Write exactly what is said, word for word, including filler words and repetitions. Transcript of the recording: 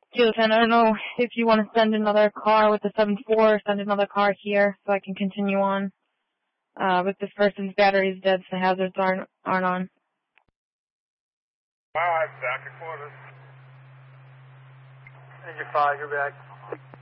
Lieutenant, I don't know if you want to send another car with the seven four, send another car here so I can continue on. Uh, but this person's battery is dead, so the hazards aren't, aren't on. Alright, back at quarters. Engine five, you're back.